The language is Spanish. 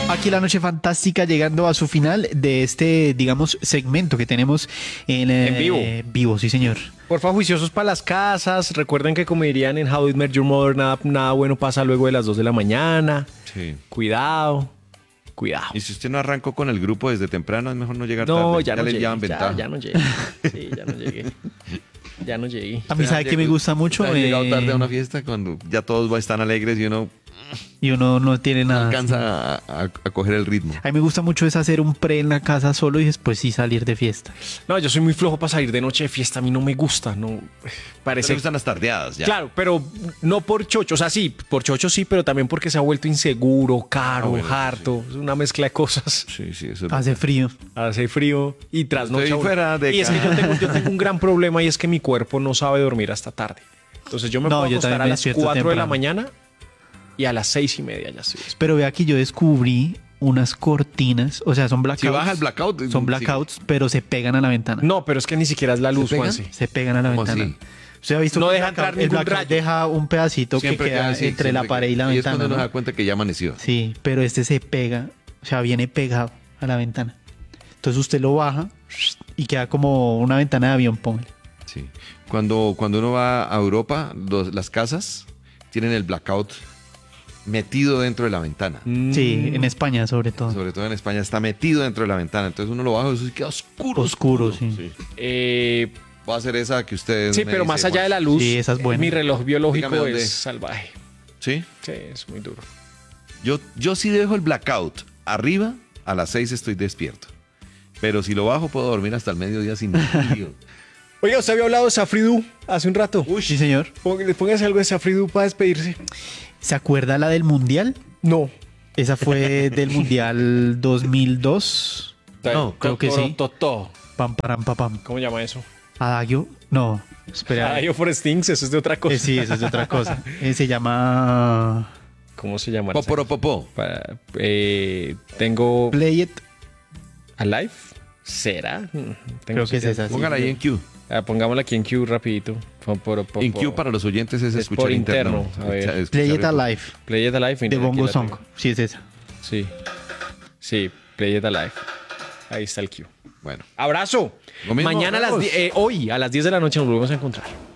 Aquí la noche fantástica llegando a su final de este, digamos, segmento que tenemos en vivo. Vivo, sí, señor. Porfa, juiciosos para las casas. Recuerden que, como dirían en How I Met Your Mother, nada bueno pasa luego de las 2 de la mañana. Sí. Cuidado. Y si usted no arrancó con el grupo desde temprano, es mejor no llegar No, tarde. ya no le llegué. llevan ventaja. Ya no llegué. Sí, ya no llegué. Ya no llegué. A mí, ¿sabe qué me gusta mucho? ¿Ha llegado tarde a una fiesta cuando ya todos están alegres y uno Y uno no tiene no nada. alcanza a coger el ritmo? A mí me gusta mucho es hacer un pre en la casa solo y después sí salir de fiesta. No, yo soy muy flojo para salir de noche de fiesta. A mí no me gusta. No, Me parece. gustan las tardeadas ya. Claro, pero no por chocho. O sea, sí, por chocho sí, pero también porque se ha vuelto inseguro, caro, bueno, harto. Es una mezcla de cosas. Sí, eso es Hace frío. Hace frío y trasnocha. Estoy fuera de Y es que casa. yo tengo un gran problema y es que mi cuerpo no sabe dormir hasta tarde. Entonces yo me puedo yo acostar también a me las despierto 4 de la temprano. mañana y a las 6:30 ya estoy despierto. Pero vea que yo descubrí unas cortinas, o sea, son blackouts. Si baja el blackout, Son sí. blackouts, pero se pegan a la ventana. No, pero es que ni siquiera es la luz, pegan? Juanse. Se pegan a la ¿Cómo ventana. así? ¿Usted ha visto No que deja el blackout- entrar el ningún blackout rayo. deja un pedacito que queda así, entre la siempre pared y la y es ventana? cuando uno ¿no? se da cuenta que ya amaneció. Sí, pero este se pega, o sea, viene pegado a la ventana. Entonces usted lo baja y queda como una ventana de avión, póngale. Sí. Cuando uno va a Europa, las casas tienen el blackout metido dentro de la ventana. Sí, en España sobre todo. Sobre todo en España está metido dentro de la ventana. Entonces uno lo baja y eso sí queda oscuro. Oscuro, sí. Va a ser esa que ustedes Sí, me pero dicen, más allá de Juan. la luz, Sí, esa es buena. mi reloj biológico Dígame dónde. es salvaje. ¿Sí? Sí, es muy duro. Yo sí dejo el blackout arriba, a las 6 estoy despierto. Pero si lo bajo puedo dormir hasta el mediodía sin lío. Oiga, usted había hablado de Safridu hace un rato. Sí, señor. Póngase algo de Safridu para despedirse. ¿Se acuerda la del Mundial? No. Esa fue del Mundial 2002. No, creo que sí. Totó. Pam, param, pa, pam. ¿Cómo llama eso? Adagio. No, espera. Yo for Stings, eso es de otra cosa. Sí, eso es de otra cosa. Se llama ¿Cómo se llama? Poporopopó. Tengo Play It. Alive. ¿Será? Creo que es esa. Sí. Póngala ahí en Q. Pongámosla aquí en Q rapidito. En Q para los oyentes es Es escuchar por interno. interno. A ver. Escuchar- Play It escuchar- Alive. Play It Alive. De mira, aquí Bongo la Song. tengo. Sí, es esa. Sí. Sí, Play It Alive. Ahí está el Q. Bueno. Abrazo. Lo mismo, Mañana nos vemos. hoy a las 10 de la noche nos volvemos a encontrar.